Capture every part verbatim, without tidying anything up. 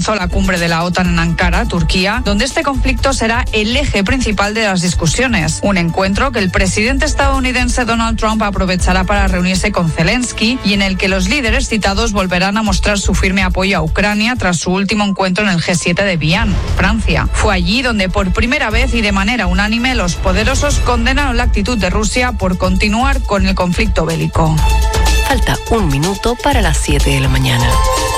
comenzó la cumbre de la OTAN en Ankara, Turquía, donde este conflicto será el eje principal de las discusiones. Un encuentro que el presidente estadounidense Donald Trump aprovechará para reunirse con Zelensky y en el que los líderes citados volverán a mostrar su firme apoyo a Ucrania tras su último encuentro en el G siete de Vienne, Francia. Fue allí donde por primera vez y de manera unánime los poderosos condenaron la actitud de Rusia por continuar con el conflicto bélico. Falta un minuto para las siete de la mañana.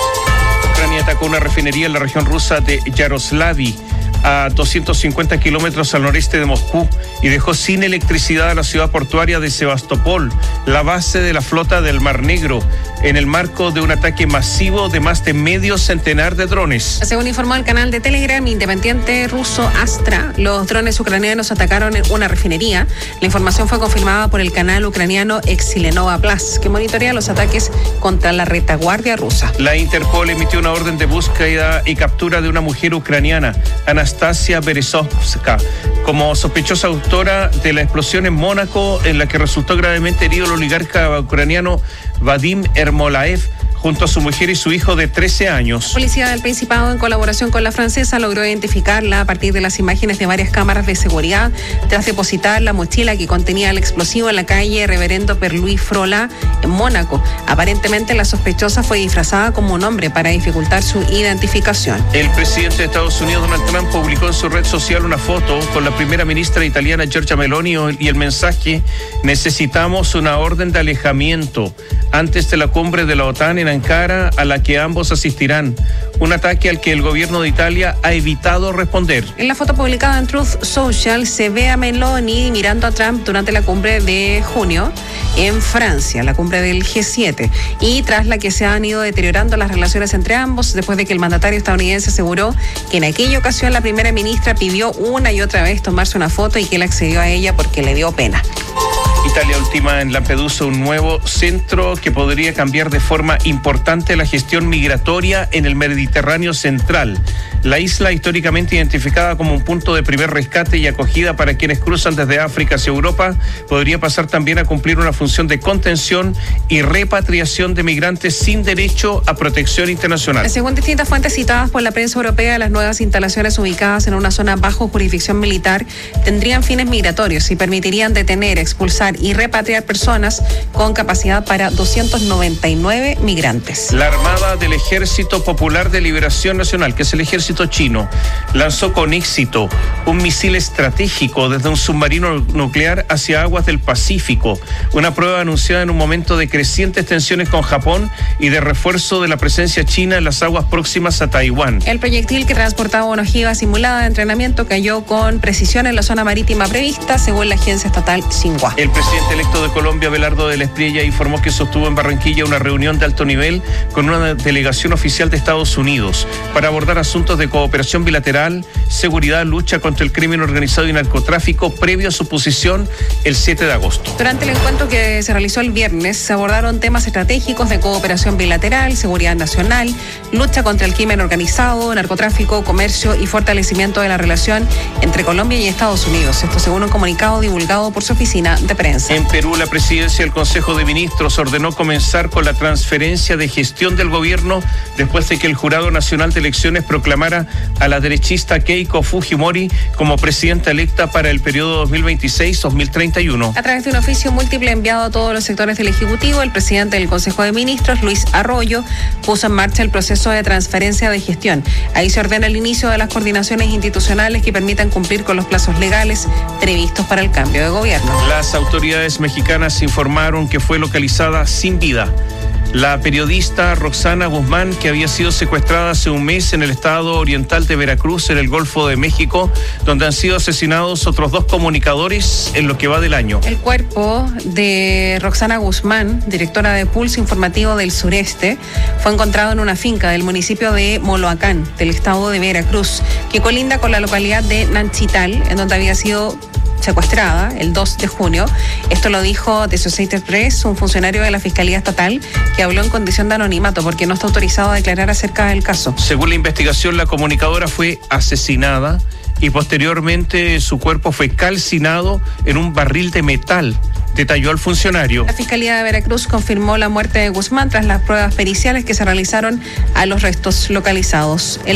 Ucrania atacó una refinería en la región rusa de Yaroslavl, a doscientos cincuenta kilómetros al noreste de Moscú, y dejó sin electricidad a la ciudad portuaria de Sebastopol, la base de la flota del Mar Negro, en el marco de un ataque masivo de más de medio centenar de drones. Según informó el canal de Telegram independiente ruso Astra, los drones ucranianos atacaron una refinería. La información fue confirmada por el canal ucraniano Exilenova Plus, que monitorea los ataques contra la retaguardia rusa. La Interpol emitió una orden de búsqueda y captura de una mujer ucraniana, Anastasia Berezovska, como sospechosa autora de la explosión en Mónaco en la que resultó gravemente herido el oligarca ucraniano Vadim Ermolaev, junto a su mujer y su hijo de trece años. La policía del Principado, en colaboración con la francesa, logró identificarla a partir de las imágenes de varias cámaras de seguridad tras depositar la mochila que contenía el explosivo en la calle Reverendo Pierre-Louis Frola, en Mónaco. Aparentemente, la sospechosa fue disfrazada como un hombre para dificultar su identificación. El presidente de Estados Unidos, Donald Trump, publicó en su red social una foto con la primera ministra italiana, Giorgia Meloni, y el mensaje: necesitamos una orden de alejamiento antes de la cumbre de la OTAN en Ankara, a la que ambos asistirán. Un ataque al que el gobierno de Italia ha evitado responder. En la foto publicada en Truth Social se ve a Meloni mirando a Trump durante la cumbre de junio en Francia, la cumbre del G siete, y tras la que se han ido deteriorando las relaciones entre ambos, después de que el mandatario estadounidense aseguró que en aquella ocasión la primera ministra pidió una y otra vez tomarse una foto y que él accedió a ella porque le dio pena. Italia ultima en Lampedusa un nuevo centro que podría cambiar de forma importante la gestión migratoria en el Mediterráneo central. La isla, históricamente identificada como un punto de primer rescate y acogida para quienes cruzan desde África hacia Europa, podría pasar también a cumplir una función de contención y repatriación de migrantes sin derecho a protección internacional. Según distintas fuentes citadas por la prensa europea, las nuevas instalaciones ubicadas en una zona bajo jurisdicción militar tendrían fines migratorios y permitirían detener, expulsar y repatriar personas con capacidad para doscientos noventa y nueve migrantes. La Armada del Ejército Popular de Liberación Nacional, que es el ejército chino, lanzó con éxito un misil estratégico desde un submarino nuclear hacia aguas del Pacífico, una prueba anunciada en un momento de crecientes tensiones con Japón y de refuerzo de la presencia china en las aguas próximas a Taiwán. El proyectil, que transportaba una ojiva simulada de entrenamiento, cayó con precisión en la zona marítima prevista, según la agencia estatal Xinhua. El presidente electo de Colombia, Abelardo de la Espriella, informó que sostuvo en Barranquilla una reunión de alto nivel con una delegación oficial de Estados Unidos para abordar asuntos de cooperación bilateral, seguridad, lucha contra el crimen organizado y narcotráfico, previo a su posición el siete de agosto. Durante el encuentro que se realizó el viernes, se abordaron temas estratégicos de cooperación bilateral, seguridad nacional, lucha contra el crimen organizado, narcotráfico, comercio y fortalecimiento de la relación entre Colombia y Estados Unidos. Esto según un comunicado divulgado por su oficina de prensa. En Perú, la presidencia del Consejo de Ministros ordenó comenzar con la transferencia de gestión del gobierno después de que el Jurado Nacional de Elecciones proclamara a la derechista Keiko Fujimori como presidenta electa para el periodo dos mil veintiséis a dos mil treinta y uno. A través de un oficio múltiple enviado a todos los sectores del Ejecutivo, el presidente del Consejo de Ministros, Luis Arroyo, puso en marcha el proceso de transferencia de gestión. Ahí se ordena el inicio de las coordinaciones institucionales que permitan cumplir con los plazos legales previstos para el cambio de gobierno. Las autoridades mexicanas informaron que fue localizada sin vida la periodista Roxana Guzmán, que había sido secuestrada hace un mes en el estado oriental de Veracruz, en el Golfo de México, donde han sido asesinados otros dos comunicadores en lo que va del año. El cuerpo de Roxana Guzmán, directora de Pulso Informativo del Sureste, fue encontrado en una finca del municipio de Moloacán, del estado de Veracruz, que colinda con la localidad de Nanchital, en donde había sido secuestrada el dos de junio. Esto lo dijo The Associated Press, un funcionario de la Fiscalía Estatal que habló en condición de anonimato porque no está autorizado a declarar acerca del caso. Según la investigación, la comunicadora fue asesinada y posteriormente su cuerpo fue calcinado en un barril de metal, detalló el funcionario. La Fiscalía de Veracruz confirmó la muerte de Guzmán tras las pruebas periciales que se realizaron a los restos localizados. El